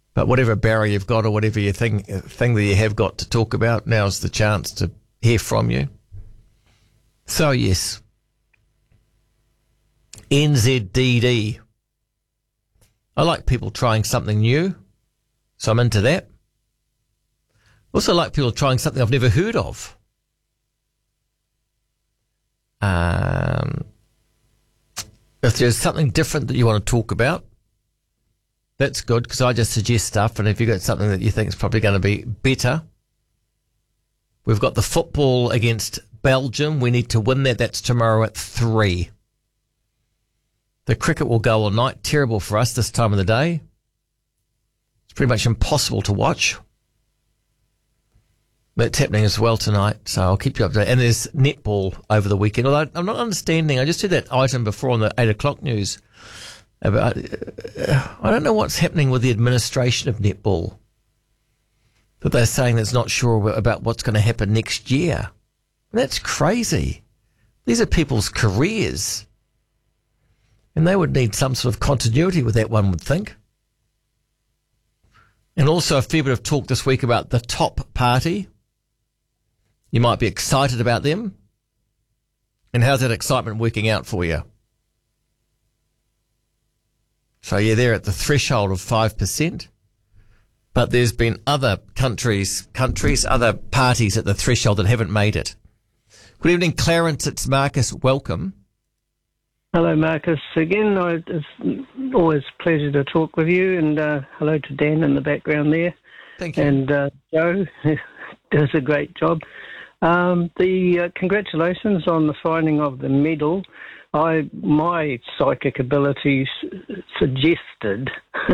But whatever barrier you've got or whatever you thing that you have got to talk about, now's the chance to hear from you. So, yes. NZDD. I like people trying something new, so I'm into that. Also like people trying something I've never heard of. If there's something different that you want to talk about, that's good, because I just suggest stuff, and if you've got something that you think is probably going to be better. We've got the football against Belgium. We need to win that. That's tomorrow at 3. The cricket will go all night. Terrible for us this time of the day. It's pretty much impossible to watch. That's happening as well tonight, so I'll keep you updated. And there's netball over the weekend. Although I'm not understanding, I just did that item before on the 8 o'clock news about, I don't know what's happening with the administration of netball. That they're saying that's not sure about what's going to happen next year. That's crazy. These are people's careers. And they would need some sort of continuity with that, one would think. And also a fair bit of talk this week about the Top Party. You might be excited about them. And how's that excitement working out for you? So yeah, they're at the threshold of 5%. But there's been other countries, other parties at the threshold that haven't made it. Good evening, Clarence. It's Marcus. Welcome. Hello, Marcus. Again, it's always a pleasure to talk with you, and hello to Dan in the background there. Thank you. And Joe does a great job. Congratulations on the finding of the medal. My psychic abilities suggested,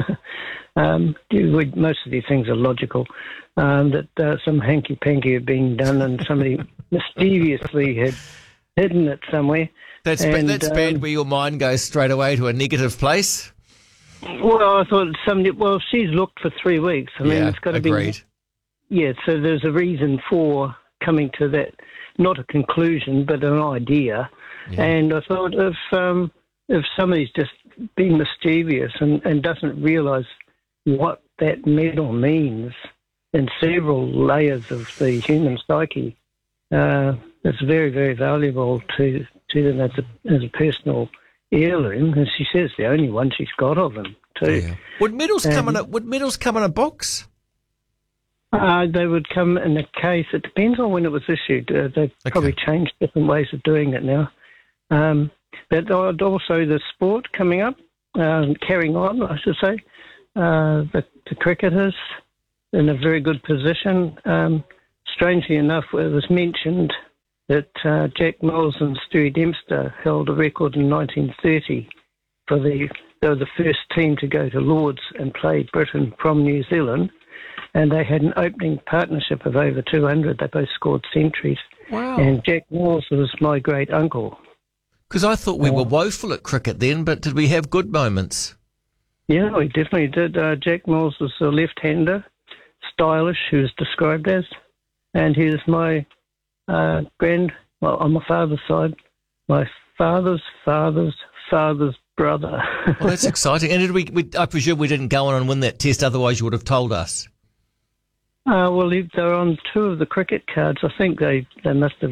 most of these things are logical, that some hanky-panky had been done and somebody mischievously had hidden it somewhere. That's bad where your mind goes straight away to a negative place. Well, I thought she's looked for 3 weeks. I mean, it's got to agreed. be... Yeah, so there's a reason for coming to that, not a conclusion, but an idea. Yeah. And I thought if somebody's just being mischievous and doesn't realise what that medal means in several layers of the human psyche, it's very, very valuable to them as a personal heirloom. And she says the only one she's got of them too. Yeah. Would medals come in a box? They would come in a case. It depends on when it was issued. They've probably changed different ways of doing it now. But also the sport coming up, carrying on, I should say. The cricketers in a very good position. Strangely enough, it was mentioned that Jack Mills and Stewie Dempster held a record in 1930 they were the first team to go to Lord's and play Britain from New Zealand, and they had an opening partnership of over 200. They both scored centuries. Wow. And Jack Mills was my great uncle. Because I thought we were woeful at cricket then, but did we have good moments? Yeah, we definitely did. Jack Mills was a left-hander, stylish, he was described as, and he was my on my father's side, my father's brother. Well, that's exciting. And I presume we didn't go on and win that test, otherwise you would have told us. Well, they're on 2 of the cricket cards. I think they must have,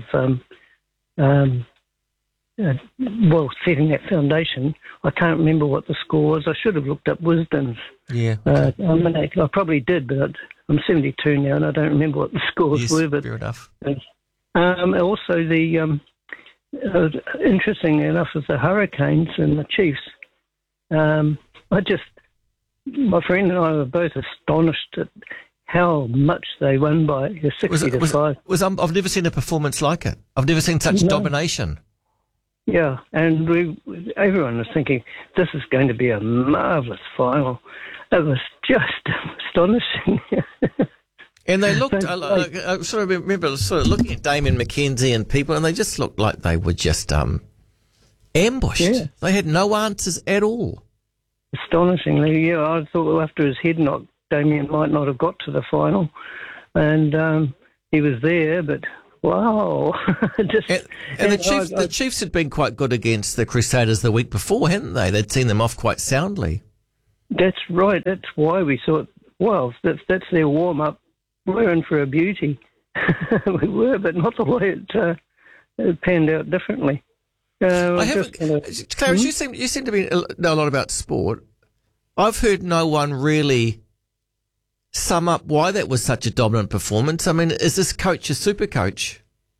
setting that foundation. I can't remember what the score was. I should have looked up Wisden's. Yeah. Okay. I probably did, but I'm 72 now and I don't remember what the scores were. But fair enough. Also, interesting enough, is the Hurricanes and the Chiefs. My friend and I were both astonished at how much they won by 60-5. I've never seen a performance like it. I've never seen such domination. Yeah, and everyone was thinking this is going to be a marvellous final. It was just astonishing. And they looked, I sort of remember sort of looking at Damien McKenzie and people, and they just looked like they were just ambushed. Yeah. They had no answers at all. Astonishingly, yeah. I thought after his head knock, Damien might not have got to the final. And he was there, but wow. The Chiefs had been quite good against the Crusaders the week before, hadn't they? They'd seen them off quite soundly. That's right. That's why we thought well, that's their warm-up. We're in for a beauty. We were, but not the way it panned out differently. Clarence, you seem to know a lot about sport. I've heard no one really sum up why that was such a dominant performance. I mean, is this coach a super coach?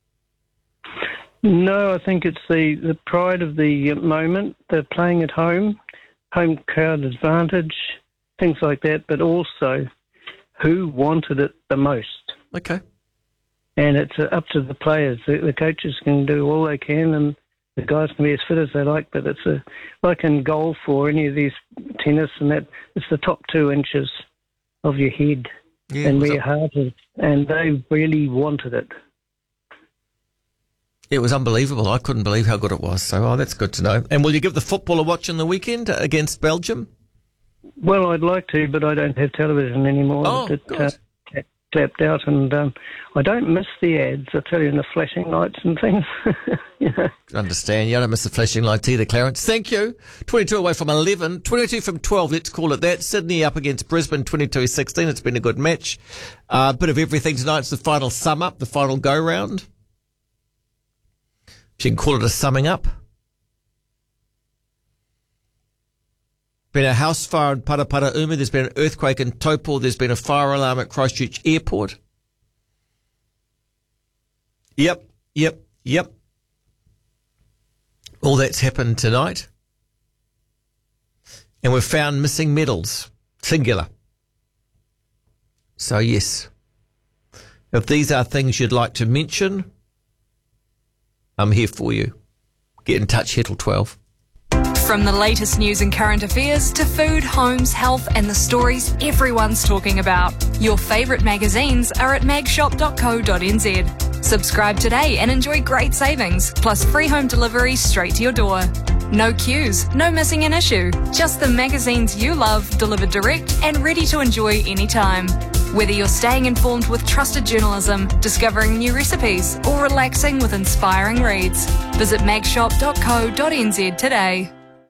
No, I think it's the pride of the moment. They're playing at home crowd advantage, things like that, but also who wanted it the most. Okay. And it's up to the players. The coaches can do all they can, and the guys can be as fit as they like, but it's like in golf or any of these tennis and that, it's the top 2 inches of your head and where your heart is, and they really wanted it. It was unbelievable. I couldn't believe how good it was. So, that's good to know. And will you give the football a watch on the weekend against Belgium? Well, I'd like to, but I don't have television anymore. Oh, it clapped out, and I don't miss the ads, I tell you, and the flashing lights and things. Understand. You don't miss the flashing lights either, Clarence. Thank you. 22 away from 11, 22 from 12, let's call it that. Sydney up against Brisbane, 22-16. It's been a good match. Bit of everything tonight. It's the final sum up, the final go-round. If you can call it a summing up. Been a house fire in Paraparaumu. There's been an earthquake in Taupo. There's been a fire alarm at Christchurch Airport. Yep. All that's happened tonight. And we've found missing medals. Singular. So, yes. If these are things you'd like to mention, I'm here for you. Get in touch, Hettle 12. From the latest news and current affairs to food, homes, health and the stories everyone's talking about. Your favourite magazines are at magshop.co.nz. Subscribe today and enjoy great savings, plus free home delivery straight to your door. No queues, no missing an issue. Just the magazines you love delivered direct and ready to enjoy anytime. Whether you're staying informed with trusted journalism, discovering new recipes, or relaxing with inspiring reads, visit magshop.co.nz today.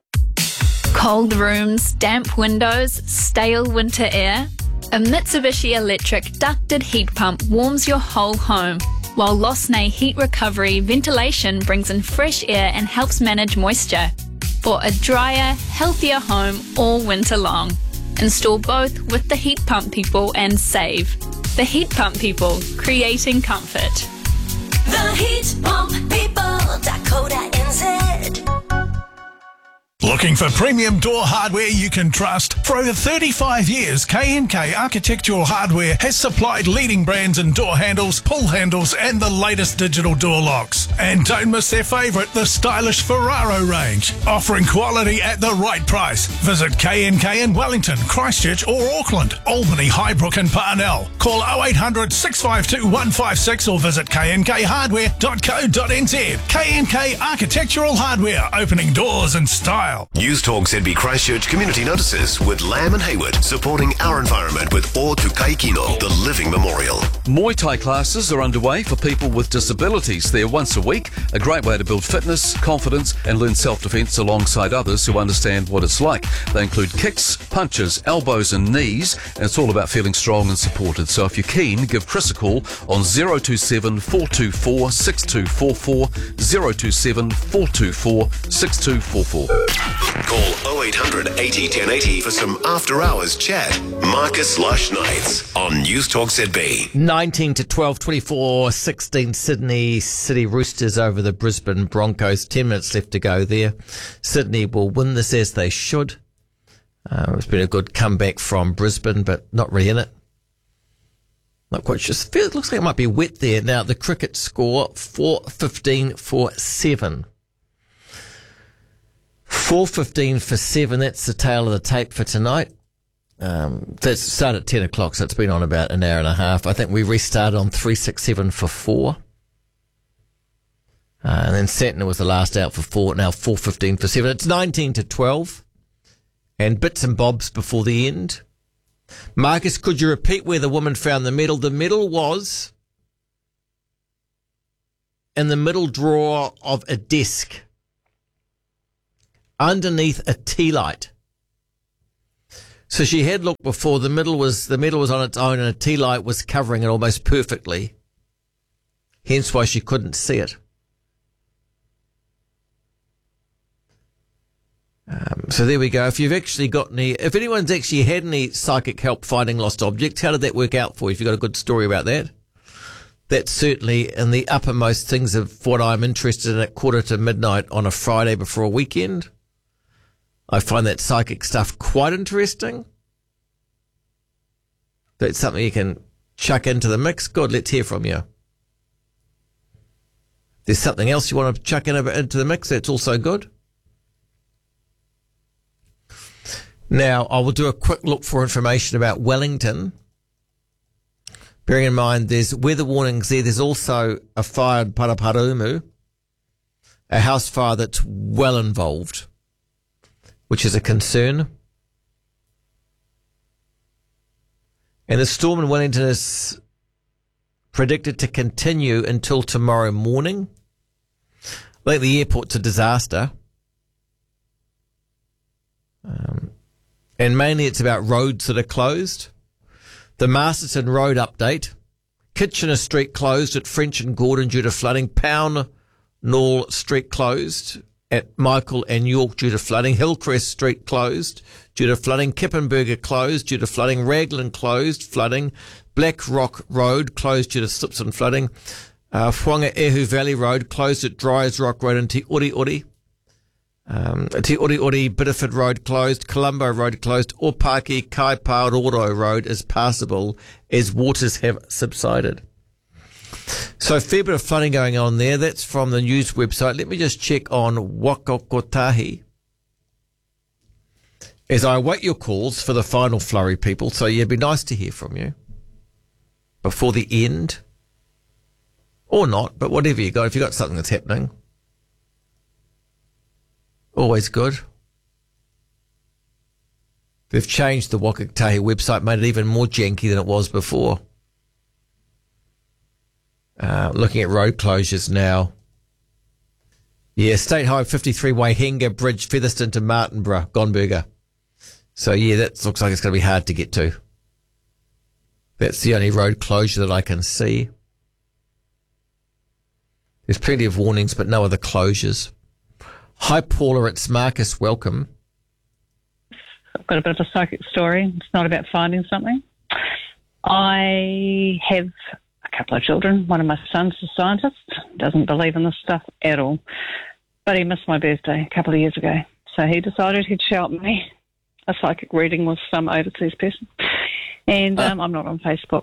Cold rooms, damp windows, stale winter air. A Mitsubishi Electric ducted heat pump warms your whole home, while Losnay Heat Recovery ventilation brings in fresh air and helps manage moisture. For a drier, healthier home all winter long. Install both with the Heat Pump people and save. The Heat Pump people, creating comfort. The Heat Pump People, Dakota NZ. Looking for premium door hardware you can trust? For over 35 years, K&K Architectural Hardware has supplied leading brands in door handles, pull handles and the latest digital door locks. And don't miss their favourite, the stylish Ferraro range, offering quality at the right price. Visit K&K in Wellington, Christchurch or Auckland, Albany, Highbrook and Parnell. Call 0800 652 156 or visit knkhardware.co.nz. K&K Architectural Hardware, opening doors in style. News Talk ZB Christchurch community notices with Lamb and Hayward, supporting our environment with O Tukai Kino, the living memorial. Muay Thai classes are underway for people with disabilities. They're once a week, a great way to build fitness, confidence and learn self-defense alongside others who understand what it's like. They include kicks, punches, elbows and knees, and it's all about feeling strong and supported. So if you're keen, give Chris a call on 027 424 6244, 027 424 6244. Call 0800 80 1080 for some after-hours chat. Marcus Lush Nights on News Talk ZB. 19 to 12, 24-16 Sydney City Roosters over the Brisbane Broncos. 10 minutes left to go there. Sydney will win this as they should. It's been a good comeback from Brisbane, but not really in it. Not quite sure. It looks like it might be wet there. Now, the cricket score, 4-15 for 7. 4:15 for 7. That's the tail of the tape for tonight. That started at 10 o'clock, so it's been on about an hour and a half. I think we restarted on 367 for 4. And then Santner was the last out for 4. Now 4:15 for 7. It's 19 to 12. And bits and bobs before the end. Marcus, could you repeat where the woman found the medal? The medal was in the middle drawer of a desk, underneath a tea light. So she had looked before. The middle was on its own, and a tea light was covering it almost perfectly. Hence why she couldn't see it. So there we go. If anyone's actually had any psychic help finding lost objects, how did that work out for you? If you've got a good story about that, that's certainly in the uppermost things of what I'm interested in at midnight on a Friday before a weekend. I find that psychic stuff quite interesting. That's something you can chuck into the mix. Good, let's hear from you. There's something else you want to chuck into the mix, that's also good. Now, I will do a quick look for information about Wellington. Bearing in mind there's weather warnings there. There's also a fire in Paraparumu, a house fire that's well involved, which is a concern. And the storm in Wellington is predicted to continue until tomorrow morning. I think the airport's a disaster. And mainly it's about roads that are closed. The Masterton Road update. Kitchener Street closed at French and Gordon due to flooding. Pownall Street closed at Michael and York due to flooding. Hillcrest Street closed due to flooding. Kippenberger closed due to flooding. Raglan closed, flooding. Black Rock Road closed due to slips and flooding. Whangaehu Valley Road closed at Dryers Rock Road and Te Uri Uri. Te Uri Uri Biddeford Road closed, Colombo Road closed, Opaki Kaiparoro Road is passable as waters have subsided. So a fair bit of flooding going on there. That's from the news website. Let me just check on Wakakotahi as I await your calls for the final flurry, people. So yeah, it'd be nice to hear from you before the end. Or not, but whatever you got, if you got something that's happening. Always good. They've changed the Wakakotahi website, made it even more janky than it was before. Looking at road closures now. Yeah, State Highway 53 Waihenga Bridge, Featherston to Martinborough, Gonberger. So yeah, that looks like it's going to be hard to get to. That's the only road closure that I can see. There's plenty of warnings, but no other closures. Hi, Paula. It's Marcus. Welcome. I've got a bit of a psychic story. It's not about finding something. I have a couple of children. One of my sons is a scientist, doesn't believe in this stuff at all, but he missed my birthday a couple of years ago. So he decided he'd shout me a psychic reading with some overseas person. And I'm not on Facebook.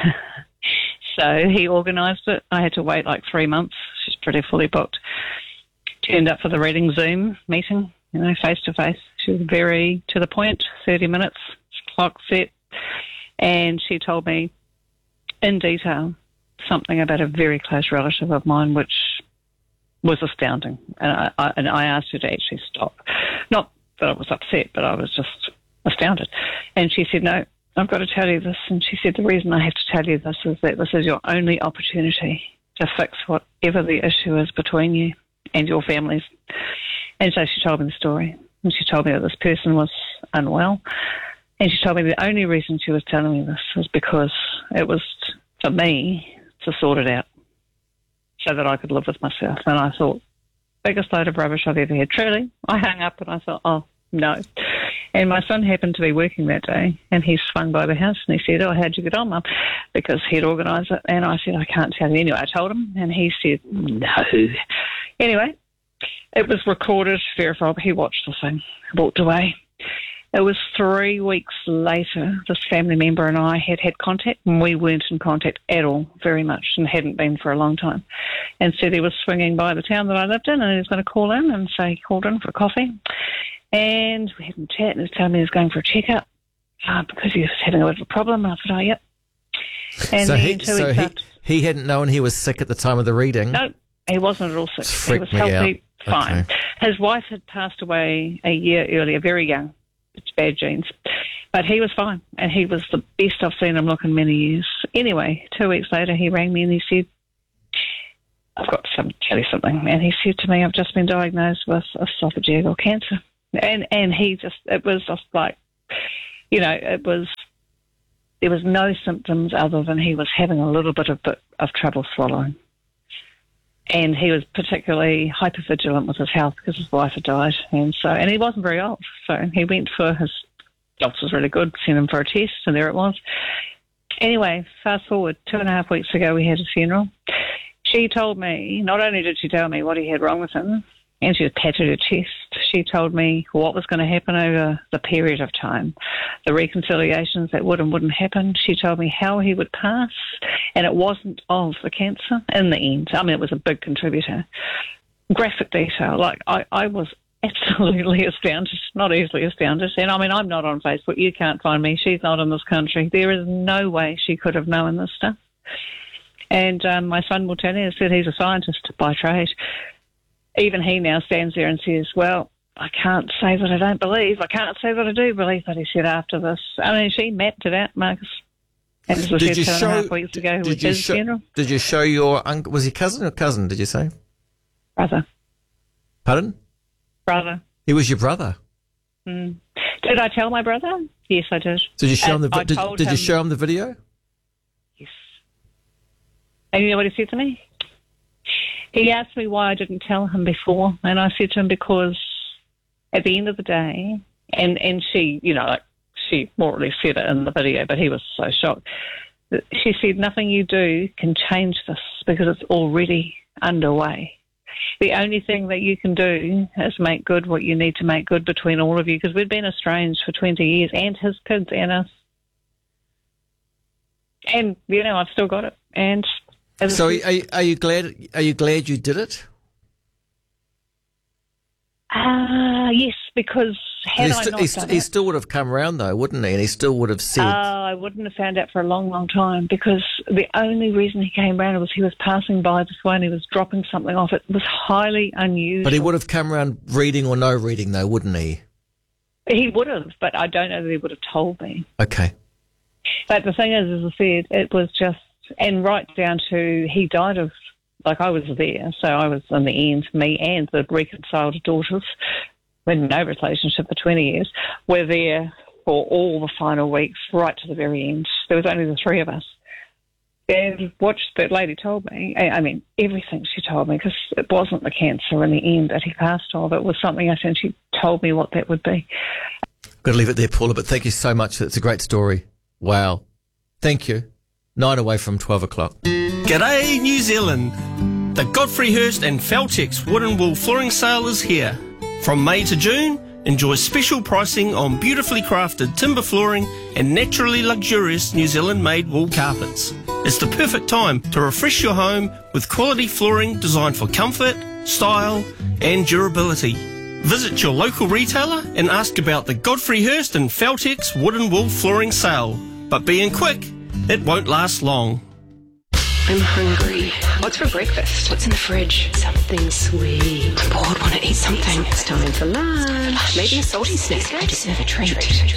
So he organised it. I had to wait like 3 months. She's pretty fully booked. Turned up for the reading Zoom meeting, face to face. She was very to the point, 30 minutes, clock set. And she told me in detail something about a very close relative of mine, which was astounding. And I asked her to actually stop. Not that I was upset, but I was just astounded. And she said, no, I've got to tell you this. And she said, the reason I have to tell you this is that this is your only opportunity to fix whatever the issue is between you and your families. And so she told me the story. And she told me that this person was unwell. And she told me the only reason she was telling me this was because it was for me to sort it out so that I could live with myself. And I thought, biggest load of rubbish I've ever had. Truly, I hung up and I thought, oh, no. And my son happened to be working that day, and he swung by the house and he said, oh, how'd you get on, Mum? Because he'd organised it. And I said, I can't tell you. Anyway, I told him, and he said, no. Anyway, it was recorded, verified. He watched the thing, walked away. It was 3 weeks later, this family member and I had contact, and we weren't in contact at all, very much, and hadn't been for a long time. And said he was swinging by the town that I lived in, and he was going to call in, and so he called in for coffee. And we had a chat, and he was telling me he was going for a checkup because he was having a bit of a problem. And I said, oh, yep. And so he hadn't known he was sick at the time of the reading? No, he wasn't at all sick. He was healthy, fine. Okay. His wife had passed away a year earlier, very young. It's bad genes. But he was fine, and he was the best I've seen him look in many years. Anyway, 2 weeks later, he rang me and he said, I've got to tell you something. And he said to me, I've just been diagnosed with esophageal cancer. And he just, it was just like, there was no symptoms other than he was having a little bit of trouble swallowing. And he was particularly hypervigilant with his health because his wife had died. And he wasn't very old. So he went for his doctor was really good, sent him for a test, and there it was. Anyway, fast forward, 2.5 weeks ago, we had a funeral. She told me, not only did she tell me what he had wrong with him, and she patted her chest, she told me what was going to happen over the period of time, the reconciliations that would and wouldn't happen. She told me how he would pass, and it wasn't of the cancer in the end. I mean, it was a big contributor. Graphic detail. Like, I was absolutely astounded, not easily astounded. And, I mean, I'm not on Facebook. You can't find me. She's not in this country. There is no way she could have known this stuff. And my son will tell you, said he's a scientist by trade. Even he now stands there and says, well, I can't say that I don't believe. I can't say that I do believe. But he said after this, I mean, she mapped it out, Marcus. And this was 2.5 weeks ago with his funeral. Did you show your uncle? Was he cousin or cousin, did you say? Brother. Pardon? Brother. He was your brother? Mm. Did I tell my brother? Yes, I did. Did you show him did you show him the video? Yes. And you know what he said to me? He asked me why I didn't tell him before, and I said to him because at the end of the day, and she, she more or less said it in the video, but he was so shocked. She said, nothing you do can change this because it's already underway. The only thing that you can do is make good what you need to make good between all of you, because we've been estranged for 20 years, and his kids and us. And, I've still got it. And so are you glad you did it? Yes, because had I not done it... He still would have come around, though, wouldn't he? And he still would have said... I wouldn't have found out for a long, long time, because the only reason he came around was he was passing by this way and he was dropping something off. It was highly unusual. But he would have come around reading or no reading, though, wouldn't he? He would have, but I don't know that he would have told me. Okay. But the thing is, as I said, it was just... And right down to he died of... Like, I was there, so I was in the end, me and the reconciled daughters, we had no relationship for 20 years, were there for all the final weeks, right to the very end. There was only the three of us. And what that lady told me, I mean, everything she told me, because it wasn't the cancer in the end that he passed of, it was something else, and she told me what that would be. Got to leave it there, Paula, but thank you so much. It's a great story. Wow. Thank you. 9 away from 12 o'clock. G'day, New Zealand. The Godfrey Hirst and Feltex Wood and Wool Flooring Sale is here. From May to June, enjoy special pricing on beautifully crafted timber flooring and naturally luxurious New Zealand-made wool carpets. It's the perfect time to refresh your home with quality flooring designed for comfort, style and durability. Visit your local retailer and ask about the Godfrey Hirst and Feltex Wood and Wool Flooring Sale. But being quick, it won't last long. I'm hungry. What's for breakfast? What's in the fridge? Something sweet. I'm bored, want to eat something. It's time for lunch. Maybe a salty snack. I deserve a treat.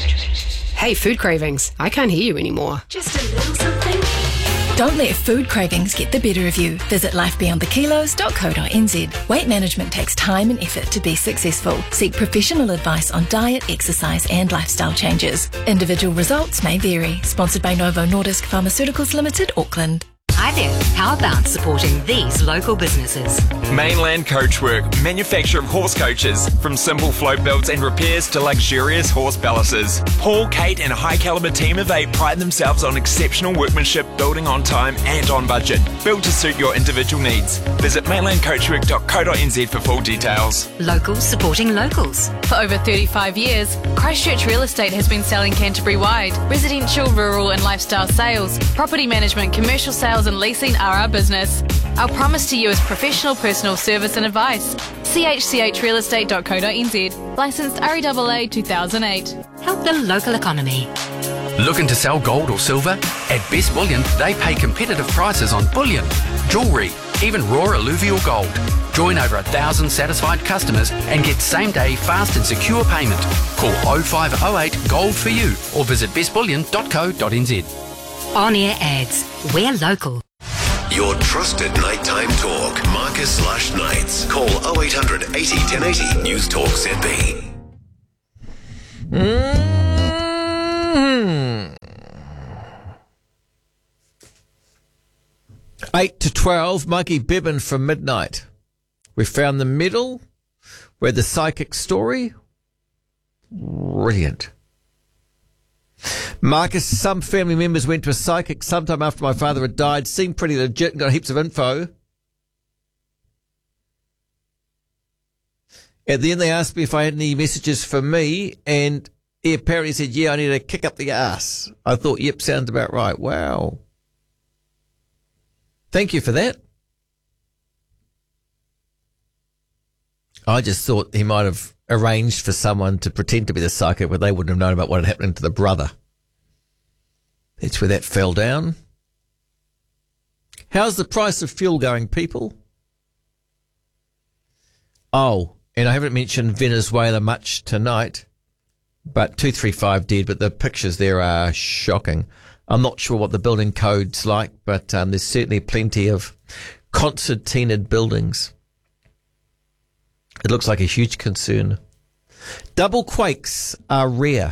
Hey, food cravings. I can't hear you anymore. Just a little something. Don't let food cravings get the better of you. Visit lifebeyondthekilos.co.nz. Weight management takes time and effort to be successful. Seek professional advice on diet, exercise and lifestyle changes. Individual results may vary. Sponsored by Novo Nordisk Pharmaceuticals Limited, Auckland. Hi there. How about supporting these local businesses? Mainland Coachwork, manufacturer of horse coaches. From simple float builds and repairs to luxurious horse balances. Paul, Kate and a high calibre team of 8 pride themselves on exceptional workmanship, building on time and on budget. Built to suit your individual needs. Visit mainlandcoachwork.co.nz for full details. Locals supporting locals. For over 35 years, Christchurch Real Estate has been selling Canterbury-wide. Residential, rural and lifestyle sales, property management, commercial sales and leasing are our business. Our promise to you is professional personal service and advice. chchrealestate.co.nz. Licensed REAA 2008. Help the local economy. Looking to sell gold or silver? At Best Bullion, they pay competitive prices on bullion, jewellery, even raw alluvial gold. Join over 1,000 satisfied customers and get same-day fast and secure payment. Call 0508 Gold for you or visit bestbullion.co.nz. On-air ads. We're local. Your trusted nighttime talk. Marcus Lush Nights. Call 0800 80 1080 News Talk ZB. Eight to 12, Mikey Bibbin from Midnight. We found the middle. Read the psychic story. Brilliant. Marcus, some family members went to a psychic sometime after my father had died. Seemed pretty legit and got heaps of info. At the end, they asked me if I had any messages for me, and he apparently said, yeah, I need a kick up the ass. I thought, yep, sounds about right. Wow. Thank you for that. I just thought he might have arranged for someone to pretend to be the psychic, but they wouldn't have known about what had happened to the brother. That's where that fell down. How's the price of fuel going, people? Oh, and I haven't mentioned Venezuela much tonight, but 235 dead, but the pictures there are shocking. I'm not sure what the building code's like, but there's certainly plenty of concertinaed buildings. It looks like a huge concern. Double quakes are rare,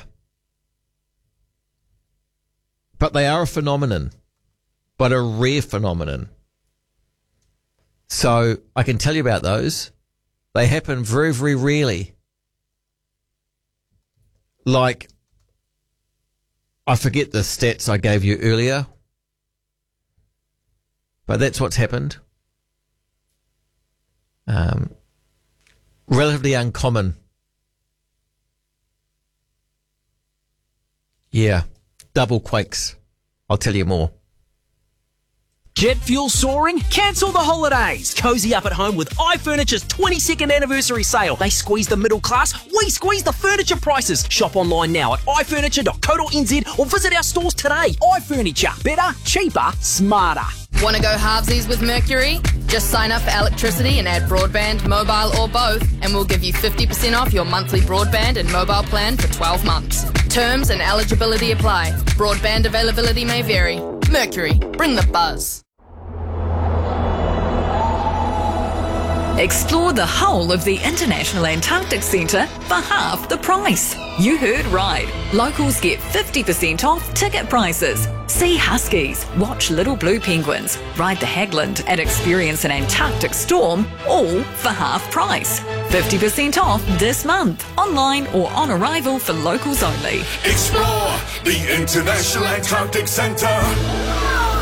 but they are a phenomenon, but a rare phenomenon. So I can tell you about those. They happen very, very rarely. Like, I forget the stats I gave you earlier, but that's what's happened. Relatively uncommon. Yeah, double quakes. I'll tell you more. Jet fuel soaring? Cancel the holidays. Cozy up at home with iFurniture's 22nd anniversary sale. They squeeze the middle class, we squeeze the furniture prices. Shop online now at ifurniture.co.nz or visit our stores today. iFurniture. Better, cheaper, smarter. Want to go halvesies with Mercury? Just sign up for electricity and add broadband, mobile or both, and we'll give you 50% off your monthly broadband and mobile plan for 12 months. Terms and eligibility apply. Broadband availability may vary. Mercury, bring the buzz. Explore the whole of the International Antarctic Centre for half the price. You heard right. Locals get 50% off ticket prices. See huskies, watch little blue penguins, ride the Hagland and experience an Antarctic storm, all for half price. 50% off this month, online or on arrival for locals only. Explore the International Antarctic Centre.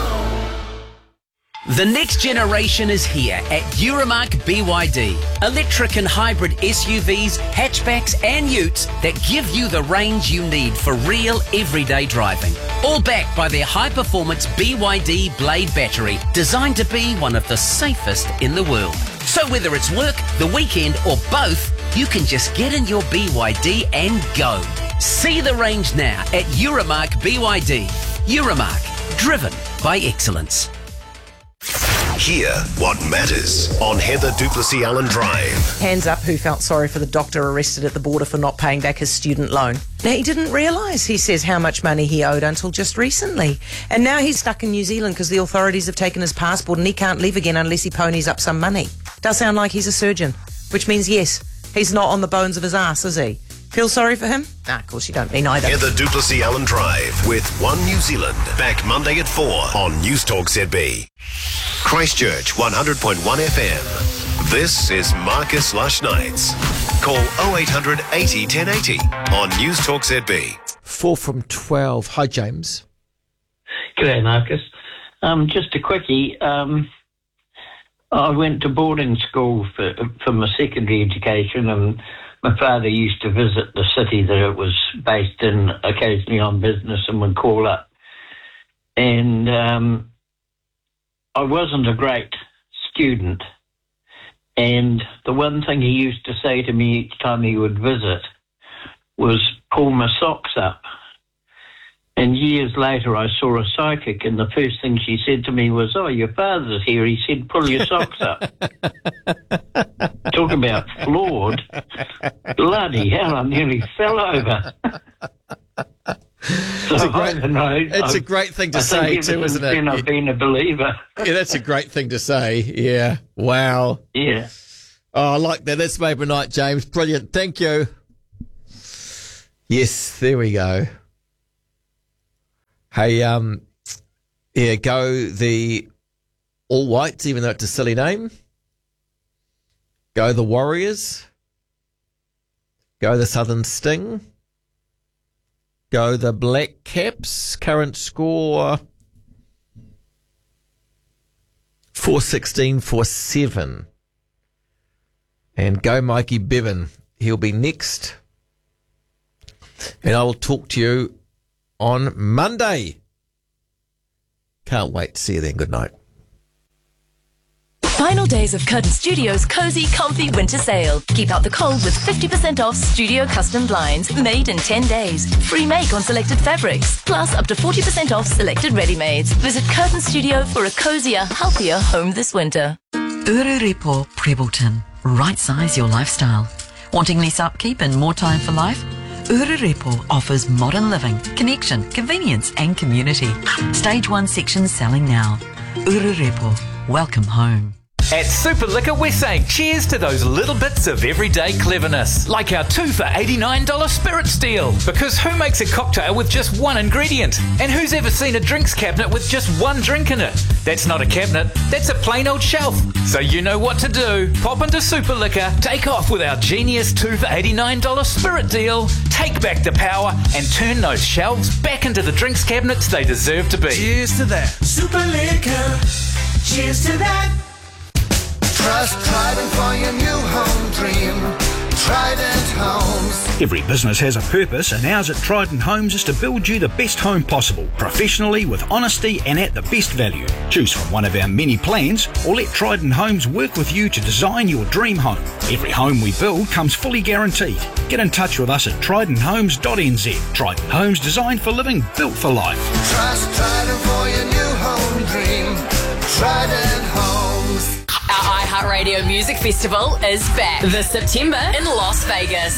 The next generation is here at Euromark BYD. Electric and hybrid SUVs, hatchbacks and utes that give you the range you need for real everyday driving. All backed by their high-performance BYD Blade battery, designed to be one of the safest in the world. So whether it's work, the weekend or both, you can just get in your BYD and go. See the range now at Euromark BYD. Euromark, driven by excellence. Hear what matters on Heather Duplessis Allen Drive. Hands up who felt sorry for the doctor arrested at the border for not paying back his student loan. Now, he didn't realise, he says, how much money he owed until just recently. And now he's stuck in New Zealand because the authorities have taken his passport and he can't leave again unless he ponies up some money. Does sound like he's a surgeon, which means, yes, he's not on the bones of his ass, is he? Feel sorry for him? Nah, of course you don't mean either. Heather Duplessis Allen Drive with One New Zealand. Back Monday at 4 on News Talk ZB. Christchurch 100.1 FM. This is Marcus Lush Nights. Call 0800 80 1080 on News Talk ZB. 4 from 12. Hi, James. G'day, Marcus. Just a quickie. I went to boarding school for my secondary education, and my father used to visit the city that it was based in occasionally on business and would call up. And I wasn't a great student. And the one thing he used to say to me each time he would visit was, pull my socks up. And years later I saw a psychic, and the first thing she said to me was, oh, your father's here. He said, pull your socks up. Talk about flawed. Bloody hell, I nearly fell over. It's a great thing to say too, isn't it? I've been a believer. Yeah, that's a great thing to say. Yeah. Wow. Yeah. Oh, I like that. That's made my night, James. Brilliant. Thank you. Yes, there we go. Hey, go the All Whites, even though it's a silly name. Go the Warriors. Go the Southern Sting. Go the Black Caps. Current score 4-16-4-7. And go Mikey Bevan. He'll be next. And I will talk to you on Monday. Can't wait to see you then. Good night. Final days of Curtain Studios' cozy, comfy winter sale. Keep out the cold with 50% off studio custom blinds made in 10 days. Free make on selected fabrics. Plus up to 40% off selected ready-mades. Visit Curtain Studio for a cozier, healthier home this winter. Ururepo Prebleton. Right size your lifestyle. Wanting less upkeep and more time for life? Ururepo offers modern living, connection, convenience and community. Stage 1 section selling now. Ururepo. Welcome home. At Super Liquor, we're saying cheers to those little bits of everyday cleverness, like our 2 for $89 spirits deal. Because who makes a cocktail with just one ingredient? And who's ever seen a drinks cabinet with just one drink in it? That's not a cabinet, that's a plain old shelf. So you know what to do. Pop into Super Liquor, take off with our genius 2 for $89 spirit deal, take back the power, and turn those shelves back into the drinks cabinets they deserve to be. Cheers to that. Super Liquor. Cheers to that. Trust Trident for your new home dream. Trident Homes. Every business has a purpose, and ours at Trident Homes is to build you the best home possible, professionally, with honesty and at the best value. Choose from one of our many plans, or let Trident Homes work with you to design your dream home. Every home we build comes fully guaranteed. Get in touch with us at tridenthomes.nz. Trident Homes, designed for living, built for life. Trust Trident for your new home dream. Trident Homes. Our iHeartRadio Music Festival is back this September in Las Vegas.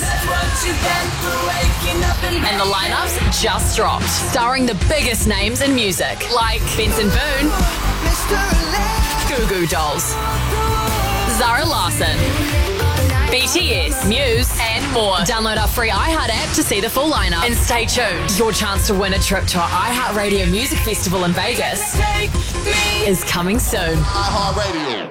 And the lineups just dropped, starring the biggest names in music, like Benson Boone, Goo Goo Dolls, Zara Larsson, BTS, Muse, and more. Download our free iHeart app to see the full lineup. And stay tuned. Your chance to win a trip to our iHeartRadio Music Festival in Vegas is coming soon. iHeartRadio.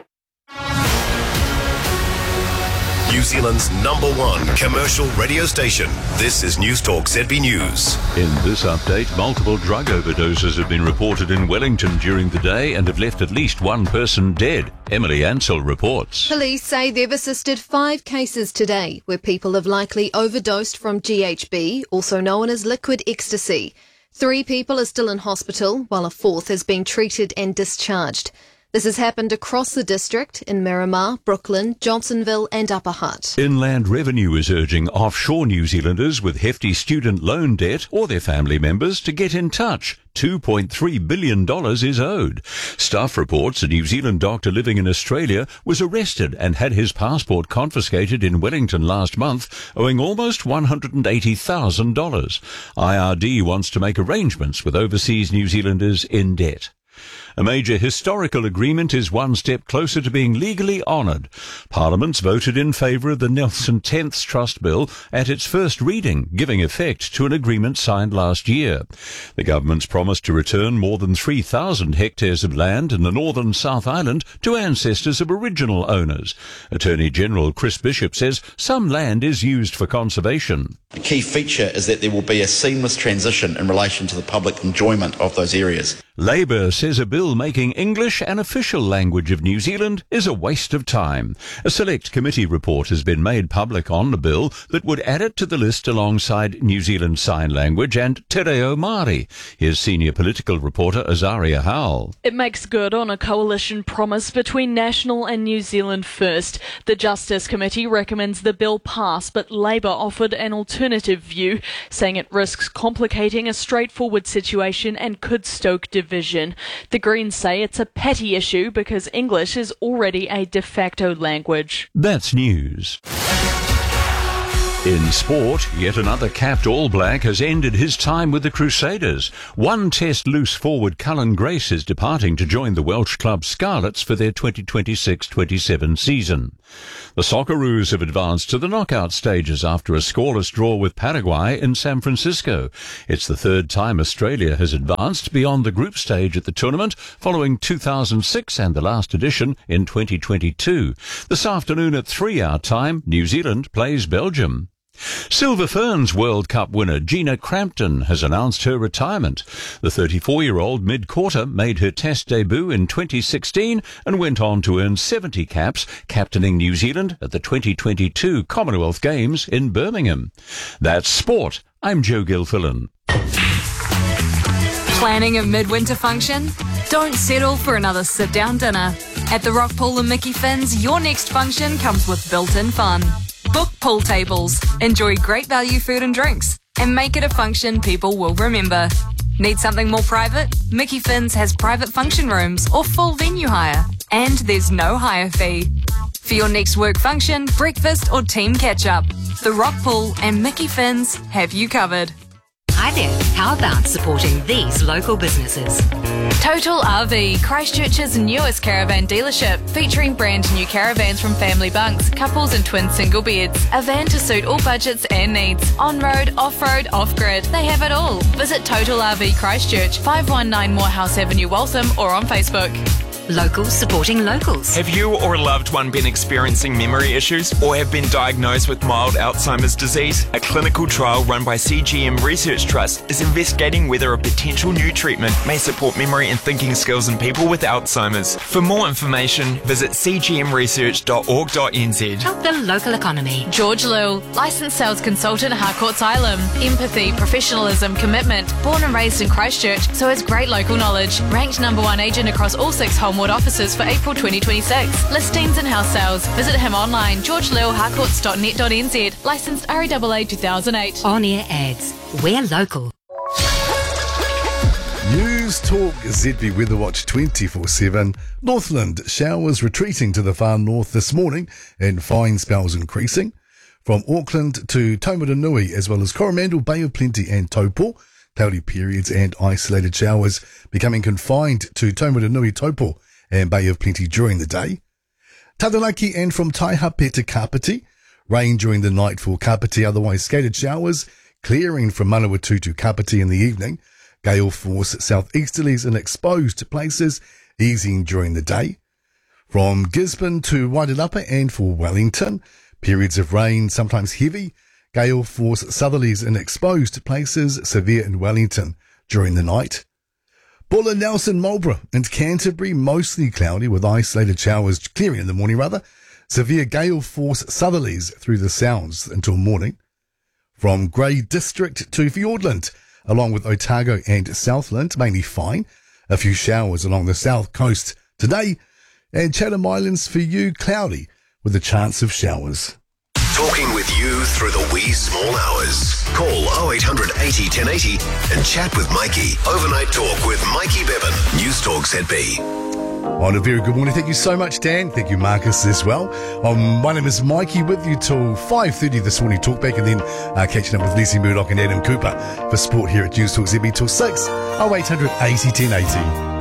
New Zealand's #1 commercial radio station. This is News Talk ZB News. In this update, multiple drug overdoses have been reported in Wellington during the day and have left at least one person dead. Emily Ansell reports. Police say they've assisted 5 cases today where people have likely overdosed from GHB, also known as liquid ecstasy. 3 people are still in hospital, while a 4th has been treated and discharged. This has happened across the district in Miramar, Brooklyn, Johnsonville and Upper Hutt. Inland Revenue is urging offshore New Zealanders with hefty student loan debt or their family members to get in touch. $2.3 billion is owed. Staff reports a New Zealand doctor living in Australia was arrested and had his passport confiscated in Wellington last month, owing almost $180,000. IRD wants to make arrangements with overseas New Zealanders in debt. A major historical agreement is one step closer to being legally honoured. Parliament's voted in favour of the Nelson Tenths Trust Bill at its first reading, giving effect to an agreement signed last year. The government's promised to return more than 3,000 hectares of land in the northern South Island to ancestors of original owners. Attorney General Chris Bishop says some land is used for conservation. A key feature is that there will be a seamless transition in relation to the public enjoyment of those areas. Labour says a bill making English an official language of New Zealand is a waste of time. A select committee report has been made public on the bill that would add it to the list alongside New Zealand Sign Language and Te Reo Māori. Here's senior political reporter Azaria Howell. It makes good on a coalition promise between National and New Zealand First. The Justice Committee recommends the bill pass, but Labour offered an alternative view, saying it risks complicating a straightforward situation and could stoke division. The Greens say it's a petty issue because English is already a de facto language. That's news. In sport, yet another capped All Black has ended his time with the Crusaders. One Test loose forward Cullen Grace is departing to join the Welsh club Scarlets for their 2026-27 season. The Socceroos have advanced to the knockout stages after a scoreless draw with Paraguay in San Francisco. It's the third time Australia has advanced beyond the group stage at the tournament, following 2006 and the last edition in 2022. This afternoon at 3 our time, New Zealand plays Belgium. Silver Ferns World Cup winner Gina Crampton has announced her retirement. The 34-year-old mid-quarter made her Test debut in 2016 and went on to earn 70 caps, captaining New Zealand at the 2022 Commonwealth Games in Birmingham. That's sport. I'm Joe Gilfillan. Planning a midwinter function? Don't settle for another sit-down dinner. At the Rock Pool and Mickey Finn's, your next function comes with built-in fun. Book pool tables, enjoy great value food and drinks, and make it a function people will remember. Need something more private? Mickey Finn's has private function rooms or full venue hire, and there's no hire fee. For your next work function, breakfast or team catch-up, the Rock Pool and Mickey Finn's have you covered. Hi there, how about supporting these local businesses? Total RV, Christchurch's newest caravan dealership, featuring brand new caravans from family bunks, couples and twin single beds. A van to suit all budgets and needs. On-road, off-road, off-grid, they have it all. Visit Total RV Christchurch, 519 Morehouse Avenue, Waltham, or on Facebook. Locals supporting locals. Have you or a loved one been experiencing memory issues or have been diagnosed with mild Alzheimer's disease? A clinical trial run by CGM Research Trust is investigating whether a potential new treatment may support memory and thinking skills in people with Alzheimer's. For more information, visit cgmresearch.org.nz. Help the local economy. George Lill, licensed sales consultant, Harcourt's Island. Empathy, professionalism, commitment. Born and raised in Christchurch, so has great local knowledge. Ranked #1 agent across all 6 Homewood offices for April 2026. Listings and house sales. Visit him online, georgelillharcourts.net.nz. Licensed REAA 2008. On-air ads. We're local. News Talk ZB Weather Watch 24/7. Northland showers retreating to the far north this morning and fine spells increasing. From Auckland to Taumarunui as well as Coromandel, Bay of Plenty and Taupo. Cloudy periods and isolated showers becoming confined to Taumarunui, Taupo and Bay of Plenty during the day. Taranaki and from Taihape to Kapiti. Rain during the night for Kapiti, otherwise scattered showers clearing from Manawatu to Kapiti in the evening. Gale force southeasterlies in exposed places, easing during the day. From Gisborne to Waitanapa and for Wellington, periods of rain, sometimes heavy. Gale force southerlies in exposed places, severe in Wellington during the night. Bulla, Nelson, Marlborough and Canterbury, mostly cloudy with isolated showers clearing in the morning rather. Severe gale force southerlies through the Sounds until morning. From Grey District to Fiordland, along with Otago and Southland, mainly fine. A few showers along the south coast today. And Chatham Islands for you, cloudy with a chance of showers. Talking with you through the wee small hours. Call 0800 80 1080 and chat with Mikey. Overnight talk with Mikey Bevan. News Talk ZB. On a very good morning. Thank you so much, Dan. Thank you, Marcus, as well. My name is Mikey, with you till 5:30 this morning. Talk back and then catching up with Leslie Murdoch and Adam Cooper for sport here at News Talk ZB till 6. 0800 80 1080.